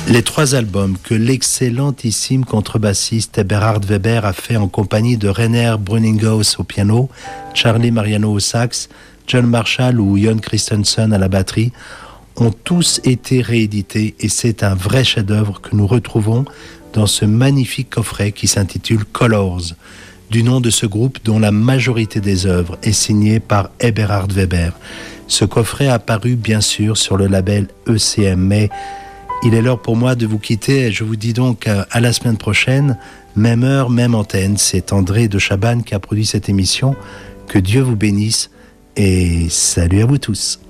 Les 3 albums que l'excellentissime contrebassiste Eberhard Weber a fait en compagnie de Rainer Bruninghaus au piano, Charlie Mariano au sax, John Marshall ou Jon Christensen à la batterie, ont tous été réédités et c'est un vrai chef-d'œuvre que nous retrouvons dans ce magnifique coffret qui s'intitule Colors, du nom de ce groupe dont la majorité des œuvres est signée par Eberhard Weber. Ce coffret a paru bien sûr sur le label ECM, mais il est l'heure pour moi de vous quitter et je vous dis donc à la semaine prochaine, même heure, même antenne. C'est André de Chabannes qui a produit cette émission. Que Dieu vous bénisse et salut à vous tous.